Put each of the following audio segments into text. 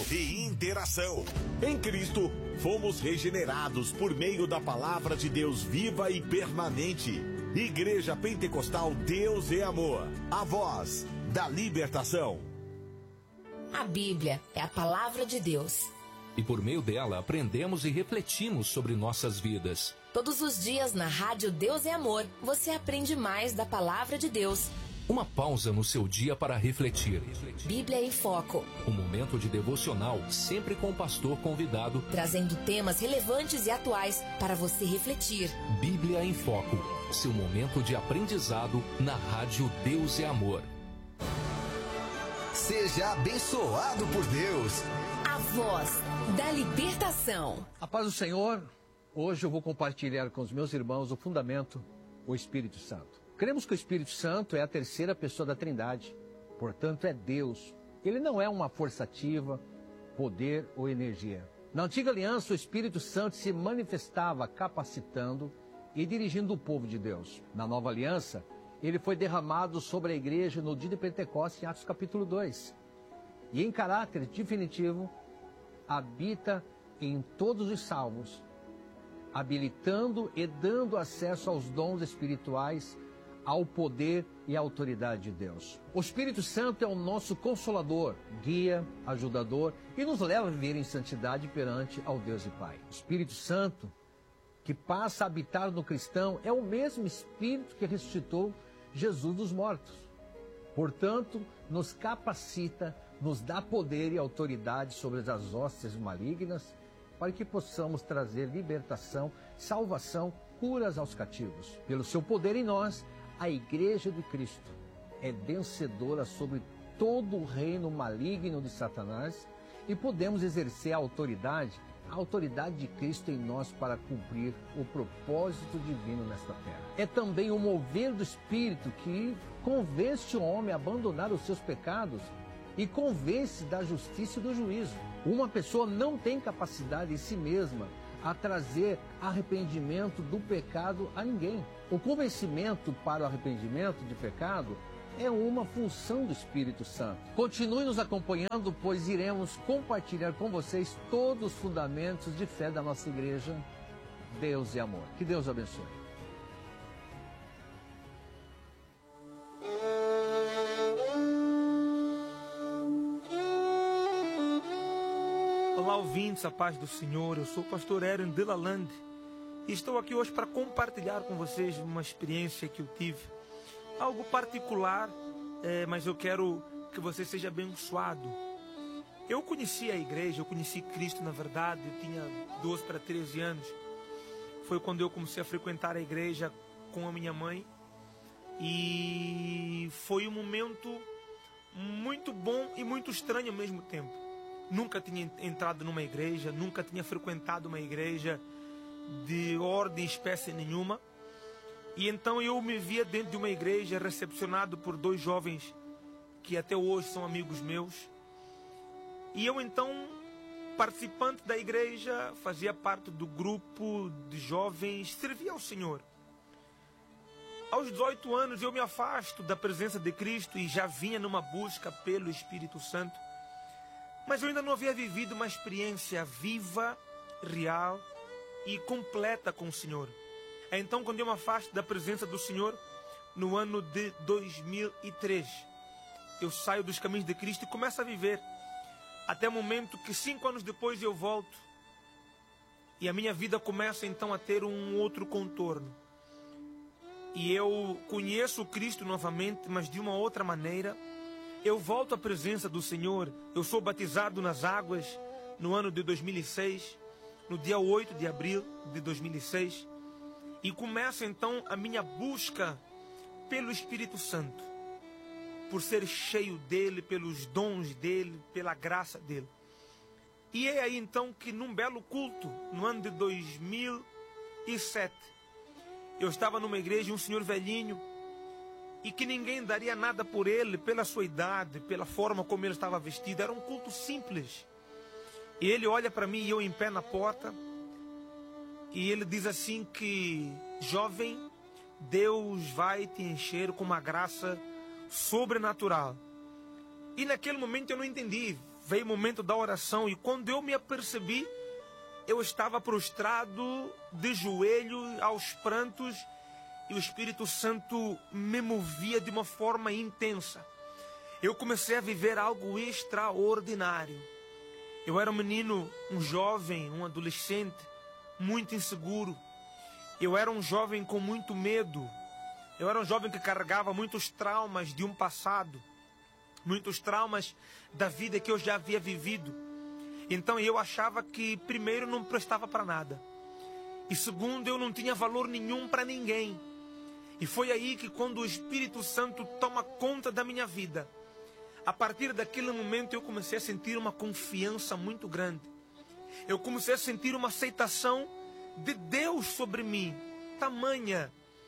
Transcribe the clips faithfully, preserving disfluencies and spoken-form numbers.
e interação. Em Cristo, fomos regenerados por meio da palavra de Deus viva e permanente. Igreja Pentecostal Deus é Amor, a voz da libertação. A Bíblia é a palavra de Deus. E por meio dela aprendemos e refletimos sobre nossas vidas. Todos os dias na Rádio Deus é Amor, você aprende mais da palavra de Deus. Uma pausa no seu dia para refletir. Bíblia em Foco. Um momento de devocional, sempre com o pastor convidado, trazendo temas relevantes e atuais para você refletir. Bíblia em Foco. Seu momento de aprendizado na Rádio Deus é Amor. Seja abençoado por Deus. A voz da libertação. A paz do Senhor. Hoje eu vou compartilhar com os meus irmãos o fundamento, o Espírito Santo. Cremos que o Espírito Santo é a terceira pessoa da Trindade, portanto é Deus. Ele não é uma força ativa, poder ou energia. Na antiga aliança, o Espírito Santo se manifestava capacitando e dirigindo o povo de Deus. Na nova aliança, ele foi derramado sobre a igreja no dia de Pentecostes, em Atos capítulo dois. E em caráter definitivo, habita em todos os salvos, habilitando e dando acesso aos dons espirituais, ao poder e à autoridade de Deus. O Espírito Santo é o nosso consolador, guia, ajudador e nos leva a viver em santidade perante ao Deus e Pai. O Espírito Santo, que passa a habitar no cristão, é o mesmo Espírito que ressuscitou Jesus dos mortos. Portanto, nos capacita, nos dá poder e autoridade sobre as hostes malignas, para que possamos trazer libertação, salvação, curas aos cativos. Pelo seu poder em nós, a Igreja de Cristo é vencedora sobre todo o reino maligno de Satanás e podemos exercer a autoridade, a autoridade de Cristo em nós para cumprir o propósito divino nesta terra. É também o mover do Espírito que convence o homem a abandonar os seus pecados e convence da justiça e do juízo. Uma pessoa não tem capacidade em si mesma a trazer arrependimento do pecado a ninguém. O convencimento para o arrependimento de pecado é uma função do Espírito Santo. Continue nos acompanhando, pois iremos compartilhar com vocês todos os fundamentos de fé da nossa igreja. Deus é amor. Que Deus abençoe. Olá, ouvintes, a paz do Senhor. Eu sou o pastor Aaron Delalande e estou aqui hoje para compartilhar com vocês uma experiência que eu tive. Algo particular, é, mas eu quero que você seja abençoado. Eu conheci a igreja, eu conheci Cristo, na verdade, eu tinha doze para treze anos. Foi quando eu comecei a frequentar a igreja com a minha mãe. E foi um momento muito bom e muito estranho ao mesmo tempo. Nunca tinha entrado numa igreja, nunca tinha frequentado uma igreja de ordem, espécie nenhuma. E então eu me via dentro de uma igreja, recepcionado por dois jovens que até hoje são amigos meus. E eu então, participante da igreja, fazia parte do grupo de jovens, servia ao Senhor. Aos dezoito anos eu me afasto da presença de Cristo e já vinha numa busca pelo Espírito Santo. Mas eu ainda não havia vivido uma experiência viva, real e completa com o Senhor. É então quando eu me afasto da presença do Senhor, no ano de dois mil e três. Eu saio dos caminhos de Cristo e começo a viver. Até o momento que cinco anos depois eu volto. E a minha vida começa então a ter um outro contorno. E eu conheço o Cristo novamente, mas de uma outra maneira. Eu volto à presença do Senhor. Eu sou batizado nas águas no ano de dois mil e seis, no dia oito de abril de dois mil e seis. E começa então a minha busca pelo Espírito Santo, por ser cheio dele, pelos dons dele, pela graça dele. E é aí então que num belo culto, no ano de dois mil e sete, eu estava numa igreja e um senhor velhinho, e que ninguém daria nada por ele, pela sua idade, pela forma como ele estava vestido. Era um culto simples. E ele olha para mim e eu em pé na porta. E ele diz assim que, jovem, Deus vai te encher com uma graça sobrenatural. E naquele momento eu não entendi. veio o momento da oração e quando eu me apercebi, eu estava prostrado de joelho aos prantos e o Espírito Santo me movia de uma forma intensa. Eu comecei a viver algo extraordinário. Eu era um menino, um jovem, um adolescente, muito inseguro. Eu era um jovem com muito medo. Eu era um jovem que carregava muitos traumas de um passado, muitos traumas da vida que eu já havia vivido. Então eu achava que, primeiro, não prestava para nada. E segundo, eu não tinha valor nenhum para ninguém. E foi aí que, quando o Espírito Santo toma conta da minha vida, a partir daquele momento eu comecei a sentir uma confiança muito grande. Eu comecei a sentir uma aceitação de Deus sobre mim, tamanha.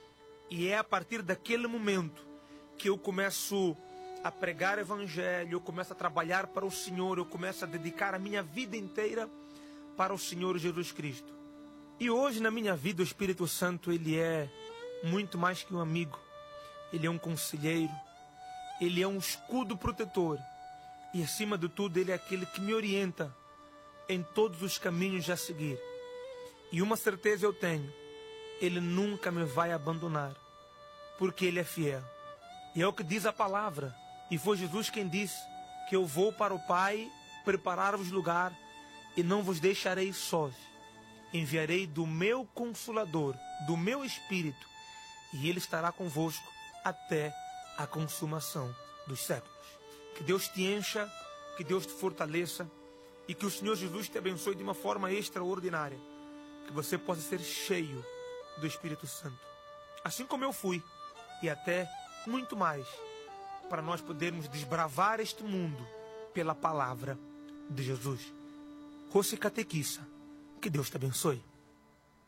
E é a partir daquele momento que eu começo a pregar o Evangelho, eu começo a trabalhar para o Senhor, eu começo a dedicar a minha vida inteira para o Senhor Jesus Cristo. E hoje na minha vida o Espírito Santo, ele é muito mais que um amigo. Ele é um conselheiro, ele é um escudo protetor e acima de tudo ele é aquele que me orienta em todos os caminhos a seguir. E uma certeza eu tenho, ele nunca me vai abandonar, porque ele é fiel. E é o que diz a palavra. E foi Jesus quem disse que eu vou para o Pai preparar-vos lugar e não vos deixarei sós. Enviarei do meu Consolador, do meu Espírito, e ele estará convosco até a consumação dos séculos. Que Deus te encha, que Deus te fortaleça e que o Senhor Jesus te abençoe de uma forma extraordinária. Que você possa ser cheio do Espírito Santo, assim como eu fui, e até muito mais, para nós podermos desbravar este mundo pela palavra de Jesus. Rossi Catequissa, que Deus te abençoe.